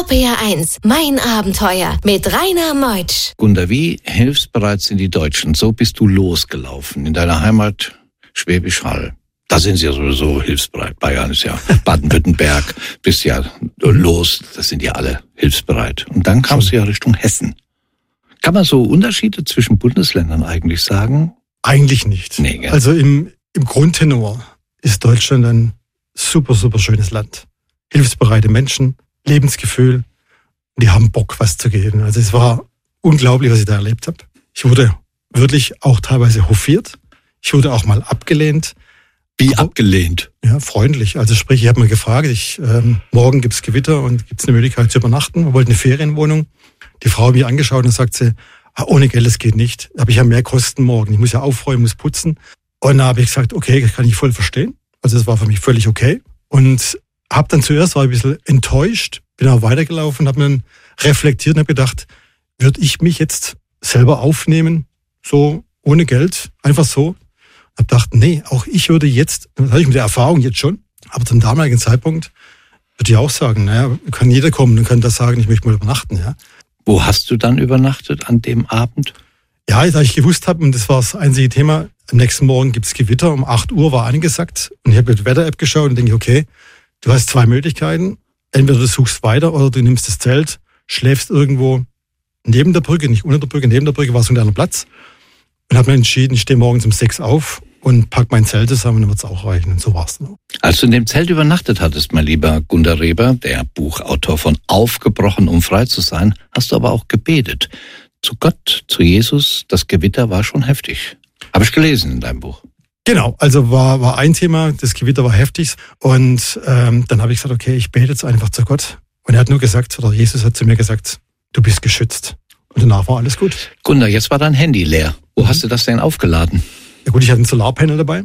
RPR1, mein Abenteuer mit Rainer Meutsch. Gunda, wie hilfsbereit sind die Deutschen? So bist du losgelaufen in deiner Heimat Schwäbisch Hall. Da sind sie ja sowieso hilfsbereit. Bayern ist ja Baden-Württemberg, bist ja los, das sind ja alle hilfsbereit. Und dann kamst du ja Richtung Hessen. Kann man so Unterschiede zwischen Bundesländern eigentlich sagen? Eigentlich nicht. Nee, gell? Also im Grundtenor ist Deutschland ein super, super schönes Land. Hilfsbereite Menschen, Lebensgefühl, die haben Bock, was zu geben. Also es war unglaublich, was ich da erlebt habe. Ich wurde wirklich auch teilweise hofiert. Ich wurde auch mal abgelehnt. Wie abgelehnt? Ja, freundlich. Also sprich, ich habe mal gefragt, morgen gibt's Gewitter und gibt's eine Möglichkeit zu übernachten. Wir wollten eine Ferienwohnung. Die Frau hat mich angeschaut und sagt sie, ohne Geld, das geht nicht. Da habe ich ja mehr Kosten morgen. Ich muss ja aufräumen, muss putzen. Und da habe ich gesagt, okay, das kann ich voll verstehen. Also das war für mich völlig okay. Und habe dann zuerst, war ich ein bisschen enttäuscht, bin auch weitergelaufen, habe dann reflektiert und habe gedacht, würde ich mich jetzt selber aufnehmen, so ohne Geld, einfach so. Habe gedacht, nee, auch ich würde jetzt, das habe ich mit der Erfahrung jetzt schon, aber zum damaligen Zeitpunkt würde ich auch sagen, naja, kann jeder kommen und kann das sagen, ich möchte mal übernachten. Ja. Wo hast du dann übernachtet an dem Abend? Ja, da ich gewusst habe, und das war das einzige Thema, am nächsten Morgen gibt's Gewitter, um 8 Uhr war angesagt und ich habe mit der Wetter-App geschaut und denke, okay, du hast 2 Möglichkeiten. Entweder du suchst weiter oder du nimmst das Zelt, schläfst irgendwo neben der Brücke, nicht unter der Brücke, neben der Brücke war so ein kleiner Platz. Und habe mir entschieden, ich stehe morgens um 6 auf und pack mein Zelt zusammen, dann wird's auch reichen. Und so war's dann auch. Als du in dem Zelt übernachtet hattest, mein lieber Gunda Reber, der Buchautor von Aufgebrochen, um frei zu sein, hast du aber auch gebetet. Zu Gott, zu Jesus, das Gewitter war schon heftig. Habe ich gelesen in deinem Buch. Genau, also war ein Thema, das Gewitter war heftig. Und dann habe ich gesagt, okay, ich bete jetzt einfach zu Gott. Und er hat nur gesagt, oder Jesus hat zu mir gesagt, du bist geschützt. Und danach war alles gut. Gunda, jetzt war dein Handy leer. Wo hast du das denn aufgeladen? Ja gut, ich hatte ein Solarpanel dabei.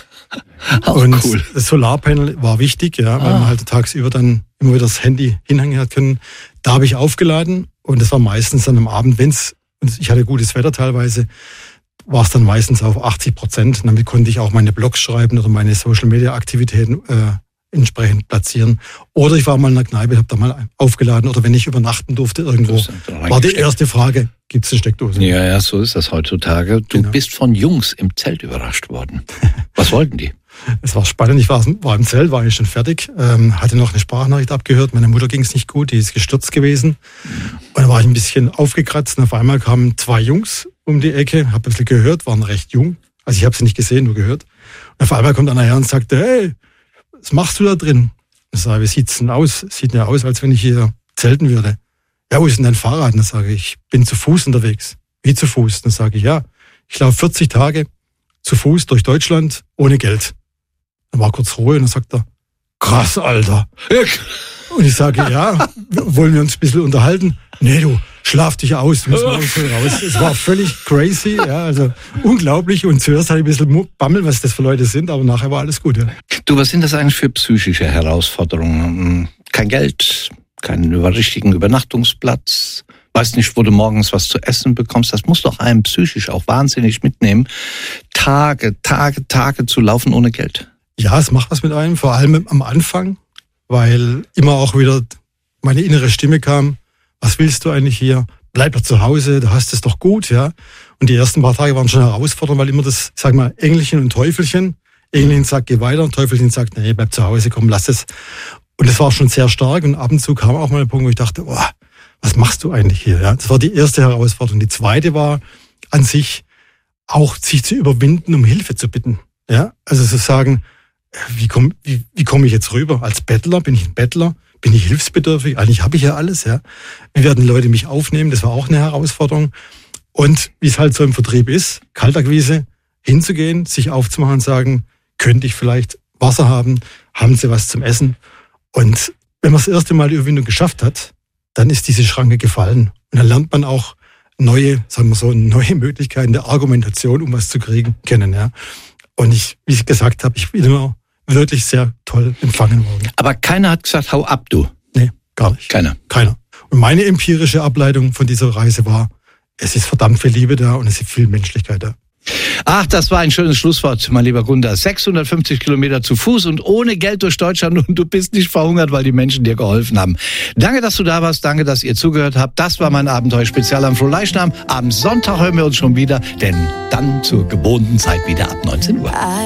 Auch und cool. Das Solarpanel war wichtig, ja, weil man halt tagsüber dann immer wieder das Handy hinhängen hat können. Da habe ich aufgeladen und das war meistens dann am Abend, ich hatte gutes Wetter teilweise, war es dann meistens auf 80%. Damit konnte ich auch meine Blogs schreiben oder meine Social-Media-Aktivitäten entsprechend platzieren. Oder ich war mal in der Kneipe, habe da mal aufgeladen. Oder wenn ich übernachten durfte irgendwo, war die erste Frage, gibt es eine Steckdose? Ja, so ist das heutzutage. Du bist von Jungs im Zelt überrascht worden. Was wollten die? Es war spannend. Ich war im Zelt, war ich schon fertig, hatte noch eine Sprachnachricht abgehört. Meiner Mutter ging es nicht gut, die ist gestürzt gewesen. Und da war ich ein bisschen aufgekratzt. Und auf einmal kamen 2 Jungs um die Ecke, habe ein bisschen gehört, waren recht jung. Also ich habe sie nicht gesehen, nur gehört. Und auf einmal kommt einer her und sagte, hey, was machst du da drin? Ich sage, wie sieht's denn aus? Sieht ja aus, als wenn ich hier zelten würde. Ja, wo ist denn dein Fahrrad? Und dann sage ich bin zu Fuß unterwegs. Wie zu Fuß? Dann sage ich, ja, ich laufe 40 Tage zu Fuß durch Deutschland ohne Geld. Dann war kurz Ruhe und dann sagt er, krass, Alter. Und ich sage, ja, wollen wir uns ein bisschen unterhalten? Nee, du, schlaf dich aus, du musst morgen früh raus. Es war völlig crazy, ja, also unglaublich. Und zuerst hatte ich ein bisschen Bammel, was das für Leute sind, aber nachher war alles gut. Ja. Du, was sind das eigentlich für psychische Herausforderungen? Kein Geld, keinen richtigen Übernachtungsplatz, weißt nicht, wo du morgens was zu essen bekommst. Das muss doch einen psychisch auch wahnsinnig mitnehmen, Tage zu laufen ohne Geld. Ja, es macht was mit einem, vor allem am Anfang, weil immer auch wieder meine innere Stimme kam, was willst du eigentlich hier? Bleib doch zu Hause, du hast es doch gut, ja. Und die ersten paar Tage waren schon herausfordernd, weil immer das, sag mal, Engelchen und Teufelchen. Engelchen sagt, geh weiter, und Teufelchen sagt, nee, bleib zu Hause, komm, lass es. Und das war schon sehr stark und ab und zu kam auch mal ein Punkt, wo ich dachte, was machst du eigentlich hier? Ja, das war die erste Herausforderung. Die zweite war an sich auch, sich zu überwinden, um Hilfe zu bitten. Ja, also zu sagen, wie komme ich jetzt rüber? Als Bettler, bin ich ein Bettler? Bin ich hilfsbedürftig? Eigentlich habe ich ja alles, ja. Wie werden die Leute mich aufnehmen? Das war auch eine Herausforderung. Und wie es halt so im Vertrieb ist, Kaltakquise, hinzugehen, sich aufzumachen und sagen, könnte ich vielleicht Wasser haben? Haben Sie was zum Essen? Und wenn man das erste Mal die Überwindung geschafft hat, dann ist diese Schranke gefallen. Und dann lernt man auch neue Möglichkeiten der Argumentation, um was zu kriegen, kennen, ja. Und wie ich gesagt habe, ich bin immer wirklich sehr toll empfangen worden. Aber keiner hat gesagt, hau ab, du. Nee, gar nicht. Keiner. Und meine empirische Ableitung von dieser Reise war, es ist verdammt viel Liebe da und es ist viel Menschlichkeit da. Ach, das war ein schönes Schlusswort, mein lieber Gunda. 650 Kilometer zu Fuß und ohne Geld durch Deutschland und du bist nicht verhungert, weil die Menschen dir geholfen haben. Danke, dass du da warst. Danke, dass ihr zugehört habt. Das war mein Abenteuer-Spezial am Frohleichnam. Am Sonntag hören wir uns schon wieder, denn dann zur gewohnten Zeit wieder ab 19 Uhr.